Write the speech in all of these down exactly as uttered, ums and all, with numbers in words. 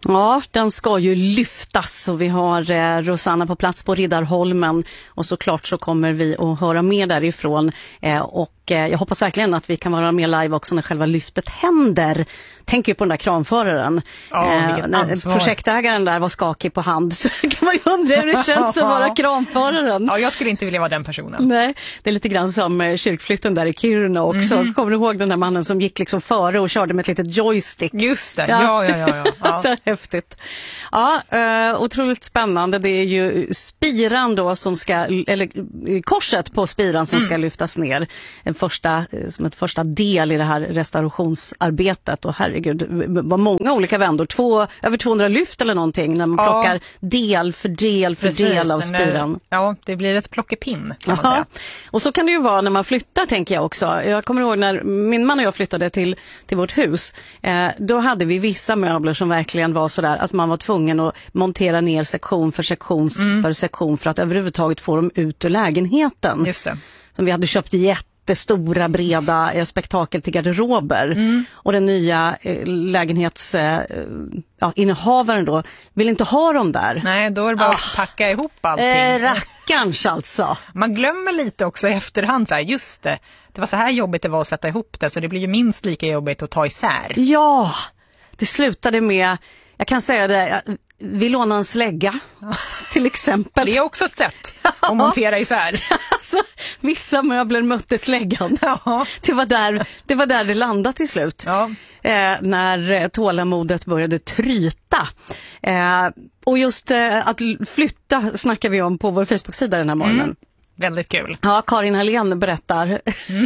Ja, den ska ju lyftas och vi har eh, Rosanna på plats på Riddarholmen och såklart så kommer vi att höra mer därifrån eh, och eh, jag hoppas verkligen att vi kan vara med live också när själva lyftet händer. Tänk ju på den där kranföraren. Ja, eh, när projektägaren där var skakig på hand så kan man ju undra hur det känns att vara kranföraren. Ja, jag skulle inte vilja vara den personen. Nej, det är lite grann som eh, kyrkflytten där i Kiruna också. Mm-hmm. Kommer du ihåg den där mannen som gick liksom före och körde med ett litet joystick? Just det, ja, ja, ja. ja, ja. Så häftigt. Ja, uh, otroligt spännande. Det är ju spiran då som ska, eller korset på spiran som mm. ska lyftas ner. En första, som ett första del i det här restaurationsarbetet. Och herregud, vad många olika vändor. Två, över tvåhundra lyft eller någonting när man ja. plockar del för del för Precis, del av spiran. Är, ja, det blir ett plockepinn kan man säga. Och så kan det ju vara när man flyttar, tänker jag också. Jag kommer ihåg när min man och jag flyttade till, till vårt hus. Eh, då hade vi vissa möbler som verkligen var sådär att man var tvungen att montera ner sektion för sektion mm. för sektion för att överhuvudtaget få dem ut ur lägenheten. Just det. Som vi hade köpt jättestora, breda eh, spektakel till garderober. Mm. Och den nya eh, lägenhets eh, ja, innehavaren då vill inte ha dem där. Nej, då är det bara ah. att packa ihop allting. Eh, rackarns alltså. Man glömmer lite också i efterhand så här, just det, det var så här jobbigt det var att sätta ihop det så det blir ju minst lika jobbigt att ta isär. Ja, det slutade med, jag kan säga det, vi lånade en slägga till exempel. Det är också ett sätt att montera isär. Alltså, vissa möbler mötte släggan. Ja. Det var där det var där det landade till slut. Ja. Eh, när tålamodet började tryta. Eh, och just eh, att flytta snackar vi om på vår Facebook-sida den här morgonen. Mm. Väldigt kul. Ja, Karin Hallén berättar mm.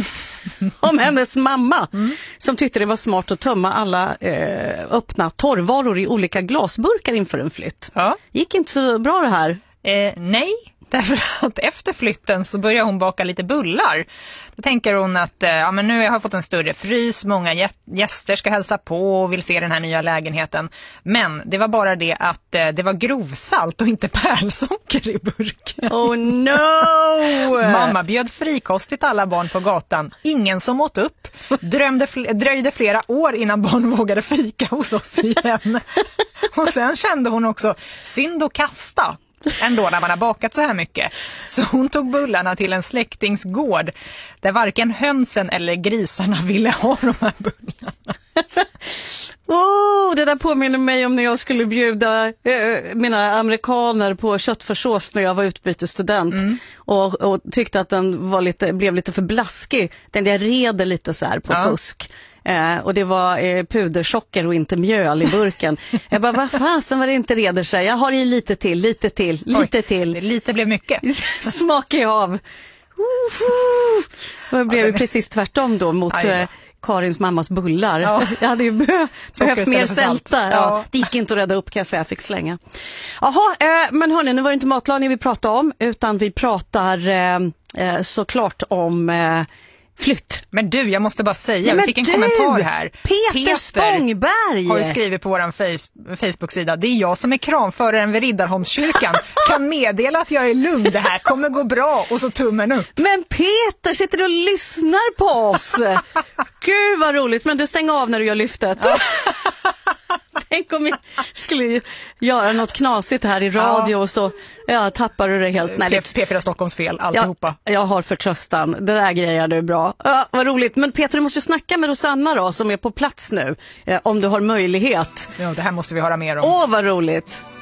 om hennes mamma mm. som tyckte det var smart att tömma alla eh, öppna torrvaror i olika glasburkar inför en flytt. Ja. Gick inte så bra det här? Eh, nej, därför att efter flytten så börjar hon baka lite bullar. Då tänker hon att eh, ja, men nu har jag fått en större frys, många gäster ska hälsa på och vill se den här nya lägenheten. Men det var bara det att eh, det var grovsalt och inte pärlsocker i burken. Oh no! Mamma bjöd frikostigt alla barn på gatan. Ingen som åt upp. Drömde fl- dröjde flera år innan barn vågade fika hos oss igen. Och sen kände hon också synd att kasta. Ändå när man har bakat så här mycket. Så hon tog bullarna till en släktingsgård där varken hönsen eller grisarna ville ha de här bullarna. Oh, det där påminner mig om när jag skulle bjuda äh, mina amerikaner på köttfärssås när jag var utbytesstudent mm. och, och tyckte att den var lite, blev lite för blaskig. Den jag reder lite så här på ja. fusk. Eh, och det var eh, pudersocker och inte mjöl i burken. Jag bara, vad fasen var det inte reder sig? Jag har i lite till, lite till, lite Oj, till. Lite blev mycket. Smakar jag av. Och det blev ju precis tvärtom då mot eh, Karins mammas bullar. Ja. Jag hade ju be- behövt mer sälta. Ja. Ja, det gick inte att rädda upp kan jag säga, jag fick slänga. Jaha, eh, men hörni, nu var det inte matlagning vi pratade om utan vi pratar eh, eh, såklart om... Eh, flytt. Men du, jag måste bara säga, ja, vi fick en du, kommentar här. Peter, Peter Spångberg har ju skrivit på vår face- Facebook-sida. Det är jag som är kranföraren vid Riddarholmskyrkan. Kan meddela att jag är lugn, det här kommer gå bra. Och så tummen upp. Men Peter sitter och lyssnar på oss. Gud vad roligt, men du stänger av när du gör lyftet. Ja. Tänk om vi skulle göra något knasigt här i radio ja. och så ja, tappar du det helt. Nej, P fyra Stockholms fel, alltihopa. Ja, jag har förtröstan. Det där grejer du bra. Ja, vad roligt. Men Peter, du måste ju snacka med Rosanna då, som är på plats nu. Eh, om du har möjlighet. Ja, det här måste vi höra mer om. Åh, vad roligt.